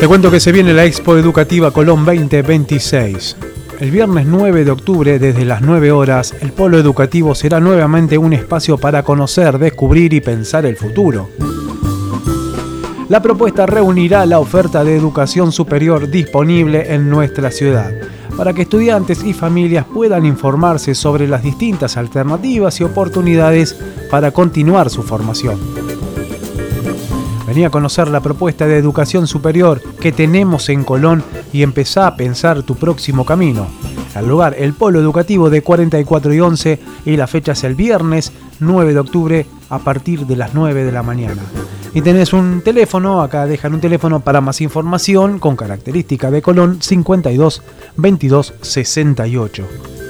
Te cuento que se viene la Expo Educativa Colón 2026. El viernes 9 de octubre, desde las 9 horas, el Polo Educativo será nuevamente un espacio para conocer, descubrir y pensar el futuro. La propuesta reunirá la oferta de educación superior disponible en nuestra ciudad, para que estudiantes y familias puedan informarse sobre las distintas alternativas y oportunidades para continuar su formación. Vení a conocer la propuesta de educación superior que tenemos en Colón y empezá a pensar tu próximo camino. El lugar, el Polo Educativo de 44 y 11, y la fecha es el viernes 9 de octubre a partir de las 9 de la mañana. Y tenés un teléfono, acá dejan un teléfono para más información con característica de Colón 52 22 68.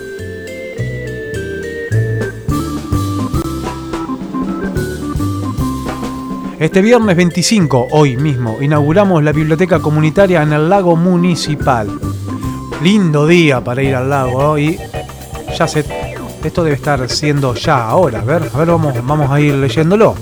Este viernes 25, hoy mismo, inauguramos la biblioteca comunitaria en el lago municipal. Lindo día para ir al lago, y ya esto debe estar siendo ya ahora. A ver, vamos a ir leyéndolo.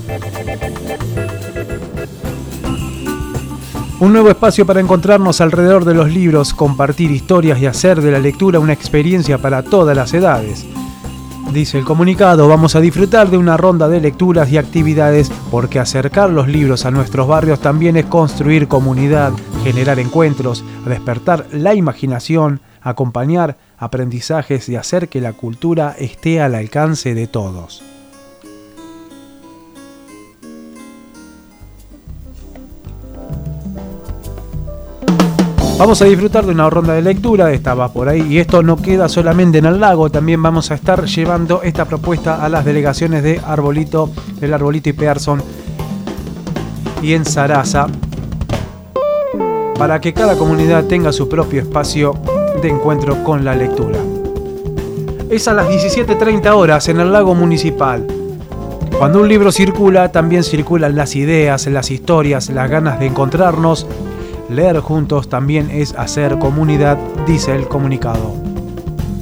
Un nuevo espacio para encontrarnos alrededor de los libros, compartir historias y hacer de la lectura una experiencia para todas las edades. Dice el comunicado, vamos a disfrutar de una ronda de lecturas y actividades porque acercar los libros a nuestros barrios también es construir comunidad, generar encuentros, despertar la imaginación, acompañar aprendizajes y hacer que la cultura esté al alcance de todos. Vamos a disfrutar de una ronda de lectura, esta va por ahí, y esto no queda solamente en el lago, también vamos a estar llevando esta propuesta a las delegaciones de Arbolito y Pearson y en Sarasa, para que cada comunidad tenga su propio espacio de encuentro con la lectura. Es a las 17:30 horas en el lago municipal. Cuando un libro circula, también circulan las ideas, las historias, las ganas de encontrarnos. Leer juntos también es hacer comunidad, dice el comunicado.